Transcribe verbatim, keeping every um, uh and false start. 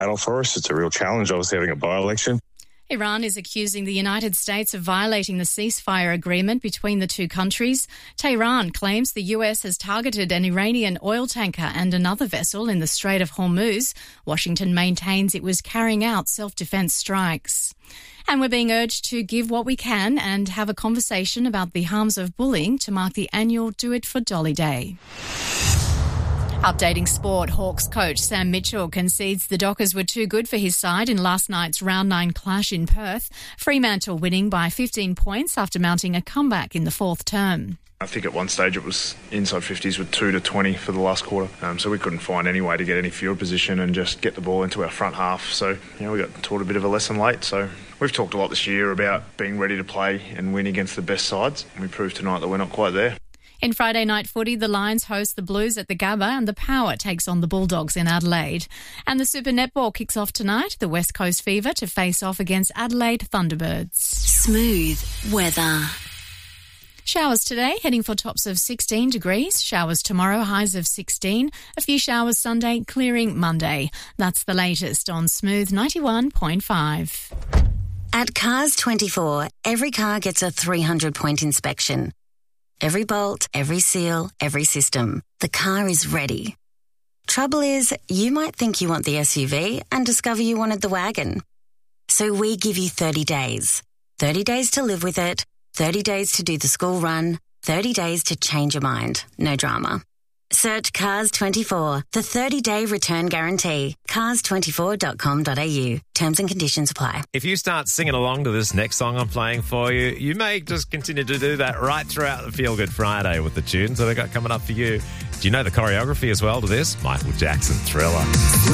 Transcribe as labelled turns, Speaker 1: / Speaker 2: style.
Speaker 1: battle for us. It's a real challenge, obviously, having a by-election.
Speaker 2: Iran is accusing the United States of violating the ceasefire agreement between the two countries. Tehran claims the U S has targeted an Iranian oil tanker and another vessel in the Strait of Hormuz. Washington maintains it was carrying out self-defense strikes. And we're being urged to give what we can and have a conversation about the harms of bullying to mark the annual Do It for Dolly Day. Updating sport, Hawks coach Sam Mitchell concedes the Dockers were too good for his side in last night's round nine clash in Perth. Fremantle winning by fifteen points after mounting a comeback in the fourth term.
Speaker 3: I think at one stage it was inside fifties with two to twenty for the last quarter, um, so we couldn't find any way to get any field position and just get the ball into our front half. So, you know, we got taught a bit of a lesson late. So we've talked a lot this year about being ready to play and win against the best sides. We proved tonight that we're not quite there.
Speaker 2: In Friday night footy, the Lions host the Blues at the Gabba and the Power takes on the Bulldogs in Adelaide. And the Super Netball kicks off tonight, the West Coast Fever to face off against Adelaide Thunderbirds.
Speaker 4: Smooth weather.
Speaker 2: Showers today, heading for tops of sixteen degrees. Showers tomorrow, highs of sixteen. A few showers Sunday, clearing Monday. That's the latest on Smooth ninety-one point five.
Speaker 4: At Cars twenty-four, every car gets a three hundred point inspection. Every bolt, every seal, every system. The car is ready. Trouble is, you might think you want the S U V and discover you wanted the wagon. So we give you thirty days. thirty days to live with it, thirty days to do the school run, thirty days to change your mind. No drama. Search Cars twenty-four, the thirty-day return guarantee. cars twenty-four dot com dot a u. Terms and conditions apply.
Speaker 5: If you start singing along to this next song I'm playing for you, you may just continue to do that right throughout the Feel Good Friday with the tunes that I got coming up for you. Do you know the choreography as well to this? Michael Jackson, Thriller.